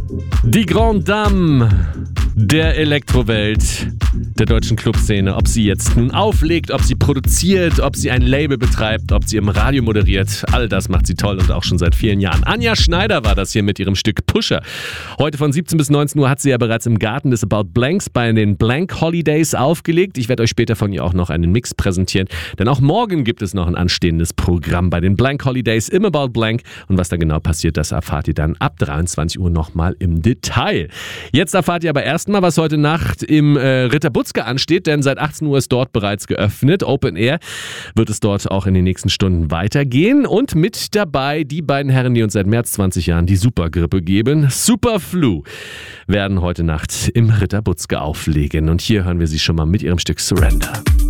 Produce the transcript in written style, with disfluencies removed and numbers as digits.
Die Grande Dame der Elektrowelt, der deutschen Clubszene. Ob sie jetzt nun auflegt, ob sie produziert, ob sie ein Label betreibt, ob sie im Radio moderiert. All das macht sie toll und auch schon seit vielen Jahren. Anja Schneider war das hier mit ihrem Stück Pusher. Heute von 17 bis 19 Uhr hat sie ja bereits im Garten des About Blanks bei den Blank Holidays aufgelegt. Ich werde euch später von ihr auch noch einen Mix präsentieren, denn auch morgen gibt es noch ein anstehendes Programm bei den Blank Holidays im About Blank. Und was da genau passiert, das erfahrt ihr dann ab 23 Uhr nochmal im Detail. Jetzt erfahrt ihr aber erstmal, was heute Nacht im Ritter Butzke ansteht, denn seit 18 Uhr ist dort bereits geöffnet. Open Air wird es dort auch in den nächsten Stunden weitergehen. Und mit dabei die beiden Herren, die uns seit März 20 Jahren die Supergrippe geben. Superflu werden heute Nacht im Ritter Butzke auflegen. Und hier hören wir sie schon mal mit ihrem Stück Surrender.